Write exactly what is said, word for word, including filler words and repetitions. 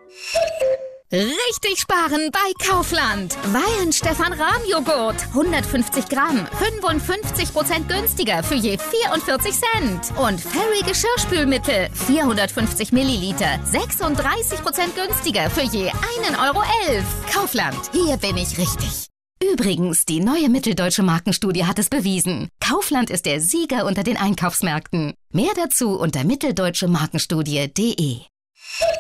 Richtig sparen bei Kaufland. Weihenstephan-Rahmjoghurt. hundertfünfzig Gramm. fünfundfünfzig Prozent günstiger für je vierundvierzig Cent. Und Fairy Geschirrspülmittel. vierhundertfünfzig Milliliter. sechsunddreißig Prozent günstiger für je einen Euro elf. Kaufland. Hier bin ich richtig. Übrigens, die neue Mitteldeutsche Markenstudie hat es bewiesen. Kaufland ist der Sieger unter den Einkaufsmärkten. Mehr dazu unter mitteldeutsche markenstudie punkt de.